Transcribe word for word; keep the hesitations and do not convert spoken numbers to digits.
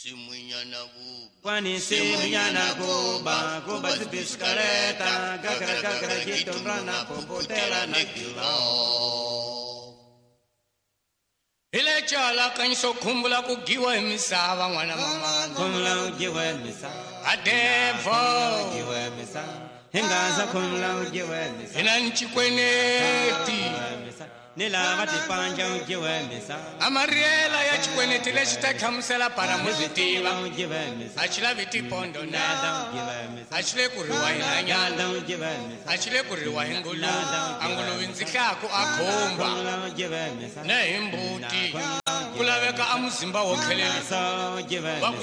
Simunyana Kuba. Kwani simunyana Kuba, Kuba zibiskareta, gagara gagara jitunrana popotela na kilo. Ile chala kanso kumbula kugiwa emisava mwana mama. Kumbula ugiwa emisava. Adevo. Ugiwa emisava. Hingaza kumbula ugiwa emisava. Ina nchikweneti. Nila vati panja ugiwa emisava. Amariela ya chikweneti leshita kamsela para muzitiva. Achila viti pondo na. Achile kuriwa inanya. Achile kuriwa ingulu. Angulu vinzikaku akomba. Na imbuti. Kulaveka amuzimba wokelele.